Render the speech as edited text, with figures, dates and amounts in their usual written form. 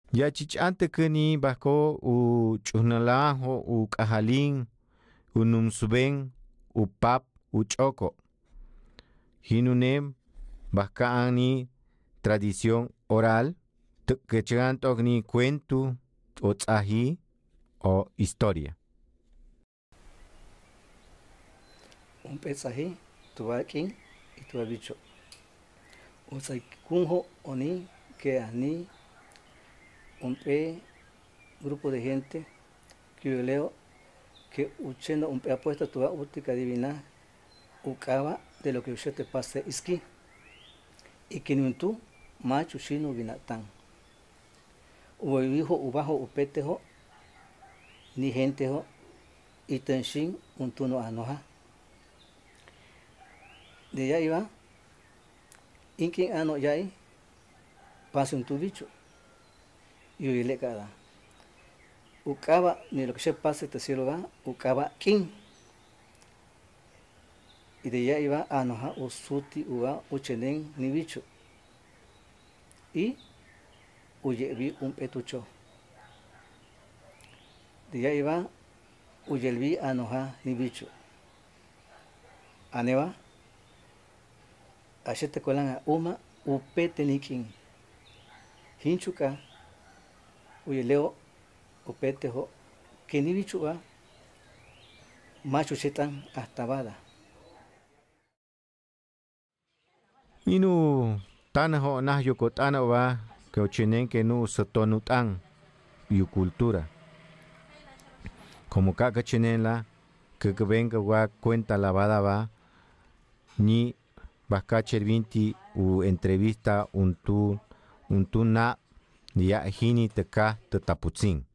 Ya chichante kani bako u chunalajo u kajalin u numsuben u pap u choko. Hinunem bakani tradición oral que ni cuento o tsahi o historia. Un pesaje, tubaquín y tubabicho. O sea, kunjo oni que ani un grupo de gente que yo leo que uchendo un apuesta tuba útica divina ukaba de lo que usted te pase iski y que ni tú macho chino binatán. O hijo ubajo upetejo ni gentejo y tenshin un tuno anoja. De allá iba, inkin ano yai, pase un tubicho, y oye le cada. Ukaba, ni lo que se pase te cielo va, ukaba kin. Y de allá iba anoja usuti uva uchenen ni bicho. Y uye vi un petucho. De allá iba uyelvi anoja ni bicho. Aneva, achete colan a uma upete nikin. Hinchuka, uyeleo upetejo, que ni bicho va, macho chetan hasta bada. Inu tana ho nah yoko tana wa que ochinen que no sotonutan yu cultura. Como kaka chinela que venga wa cuenta lavada va ni bakacher vinti u entrevista un tu na ya hini te ka te taputzin.